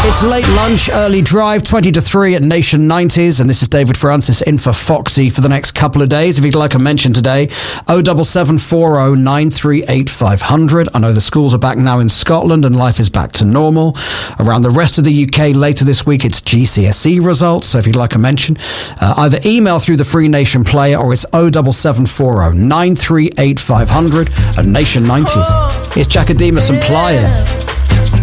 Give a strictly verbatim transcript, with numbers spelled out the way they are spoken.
It's late lunch, early drive, twenty to three at Nation nineties, and this is David Francis in for Foxy for the next couple of days. If you'd like a mention today, oh seven seven four oh nine three eight five hundred. I know the schools are back now in Scotland and life is back to normal. Around the rest of the U K later this week, it's G C S E results, so if you'd like a mention, uh, either email through the Free Nation player or it's oh seven seven four oh nine three eight five hundred at Nation nineties. It's Jackademus and Pliers.